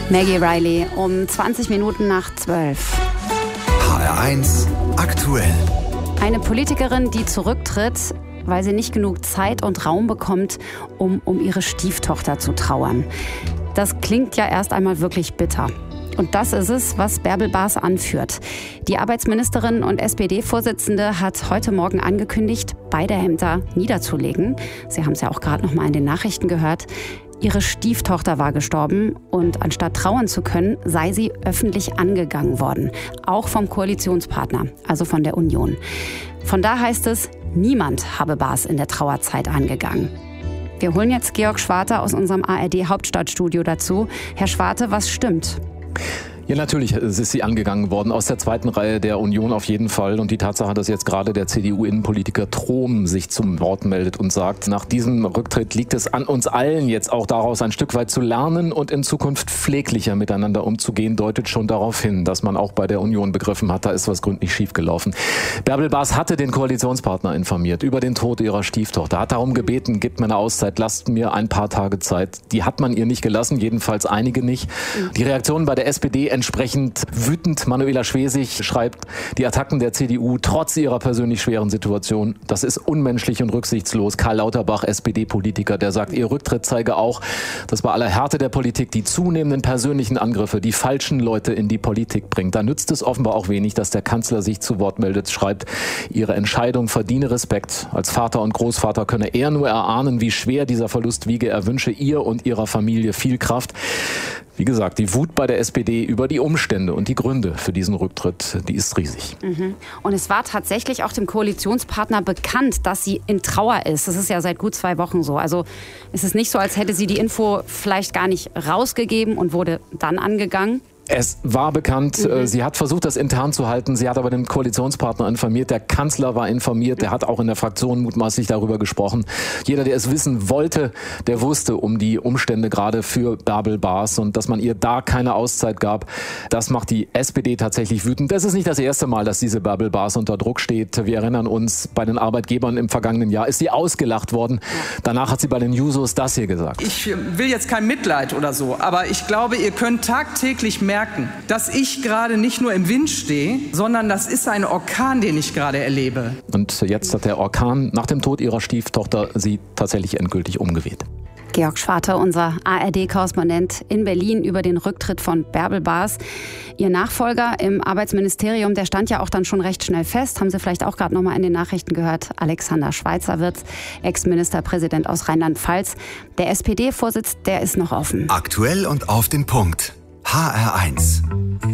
Maggie Riley um 20 Minuten nach 12. HR1 aktuell. Eine Politikerin, die zurücktritt, weil sie nicht genug Zeit und Raum bekommt, um ihre Stieftochter zu trauern. Das klingt ja erst einmal wirklich bitter. Und das ist es, was Bärbel Baas anführt. Die Arbeitsministerin und SPD-Vorsitzende hat heute Morgen angekündigt, beide Ämter niederzulegen. Sie haben es ja auch gerade noch mal in den Nachrichten gehört. Ihre Stieftochter war gestorben und anstatt trauern zu können, sei sie öffentlich angegangen worden. Auch vom Koalitionspartner, also von der Union. Von da heißt es, niemand habe Baas in der Trauerzeit angegangen. Wir holen jetzt Georg Schwarte aus unserem ARD-Hauptstadtstudio dazu. Herr Schwarte, was stimmt? Ja, natürlich ist sie angegangen worden, aus der zweiten Reihe der Union auf jeden Fall. Und die Tatsache, dass jetzt gerade der CDU-Innenpolitiker Trom sich zum Wort meldet und sagt, nach diesem Rücktritt liegt es an uns allen jetzt auch daraus ein Stück weit zu lernen und in Zukunft pfleglicher miteinander umzugehen, deutet schon darauf hin, dass man auch bei der Union begriffen hat, da ist was gründlich schiefgelaufen. Bärbel Baas hatte den Koalitionspartner informiert über den Tod ihrer Stieftochter, hat darum gebeten, gebt mir eine Auszeit, lasst mir ein paar Tage Zeit. Die hat man ihr nicht gelassen, jedenfalls einige nicht. Die Reaktionen bei der SPD entsprechend wütend. Manuela Schwesig schreibt, die Attacken der CDU trotz ihrer persönlich schweren Situation, das ist unmenschlich und rücksichtslos. Karl Lauterbach, SPD-Politiker, der sagt, ihr Rücktritt zeige auch, dass bei aller Härte der Politik die zunehmenden persönlichen Angriffe die falschen Leute in die Politik bringt. Da nützt es offenbar auch wenig, dass der Kanzler sich zu Wort meldet, schreibt, ihre Entscheidung verdiene Respekt. Als Vater und Großvater könne er nur erahnen, wie schwer dieser Verlust wiege. Er wünsche ihr und ihrer Familie viel Kraft. Wie gesagt, die Wut bei der SPD über die Umstände und die Gründe für diesen Rücktritt, die ist riesig. Und es war tatsächlich auch dem Koalitionspartner bekannt, dass sie in Trauer ist. Das ist ja seit gut 2 Wochen so. Also es ist nicht so, als hätte sie die Info vielleicht gar nicht rausgegeben und wurde dann angegangen. Es war bekannt, sie hat versucht, das intern zu halten. Sie hat aber den Koalitionspartner informiert. Der Kanzler war informiert. Der hat auch in der Fraktion mutmaßlich darüber gesprochen. Jeder, der es wissen wollte, der wusste um die Umstände gerade für Bärbel Baas. Und dass man ihr da keine Auszeit gab, das macht die SPD tatsächlich wütend. Das ist nicht das erste Mal, dass diese Bärbel Baas unter Druck steht. Wir erinnern uns, bei den Arbeitgebern im vergangenen Jahr ist sie ausgelacht worden. Danach hat sie bei den Jusos das hier gesagt. Ich will jetzt kein Mitleid oder so, aber ich glaube, ihr könnt tagtäglich merken, dass ich gerade nicht nur im Wind stehe, sondern das ist ein Orkan, den ich gerade erlebe. Und jetzt hat der Orkan nach dem Tod ihrer Stieftochter sie tatsächlich endgültig umgeweht. Georg Schwarte, unser ARD-Korrespondent in Berlin, über den Rücktritt von Bärbel Baas. Ihr Nachfolger im Arbeitsministerium, der stand ja auch dann schon recht schnell fest. Haben Sie vielleicht auch gerade noch mal in den Nachrichten gehört. Alexander Schweitzer wird Ex-Ministerpräsident aus Rheinland-Pfalz. Der SPD-Vorsitz, der ist noch offen. Aktuell und auf den Punkt. HR1.